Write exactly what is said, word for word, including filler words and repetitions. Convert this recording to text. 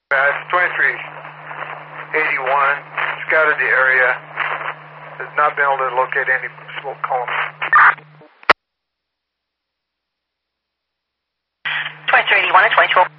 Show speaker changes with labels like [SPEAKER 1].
[SPEAKER 1] Uh, twenty-three eighty-one, scouted the area, has not been able to locate any smoke columns.
[SPEAKER 2] twenty-three eighty-one and twenty-two.